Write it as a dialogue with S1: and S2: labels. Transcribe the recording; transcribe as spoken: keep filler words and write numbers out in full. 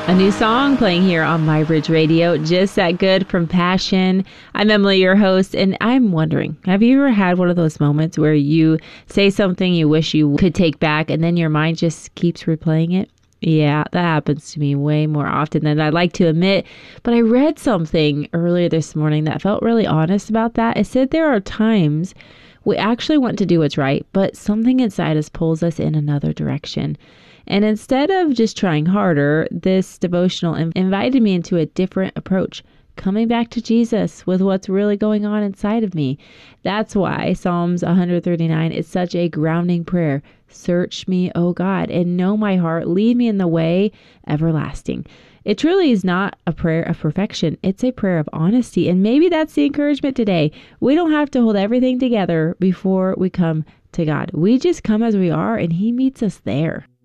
S1: A new song playing here on My Bridge Radio, Just That Good from Passion. I'm Emily, your host, and I'm wondering, have you ever had one of those moments where you say something you wish you could take back and then your mind just keeps replaying it? Yeah, that happens to me way more often than I'd like to admit, but I read something earlier this morning that felt really honest about that. It said there are times we actually want to do what's right, but something inside us pulls us in another direction. And instead of just trying harder, this devotional invited me into a different approach, coming back to Jesus with what's really going on inside of me. That's why Psalms one thirty-nine is such a grounding prayer. Search me, O God, and know my heart. Lead me in the way everlasting. It truly is not a prayer of perfection. It's a prayer of honesty. And maybe that's the encouragement today. We don't have to hold everything together before we come to God. We just come as we are, and He meets us there.